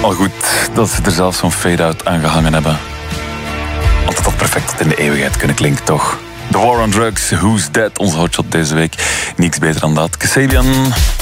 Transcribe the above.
Al goed dat ze er zelfs zo'n fade-out aan gehangen hebben. Want het had perfect tot in de eeuwigheid kunnen klinken, toch? The War on Drugs, Who's Dead, onze hotshot deze week. Niks beter dan dat. Kasabian.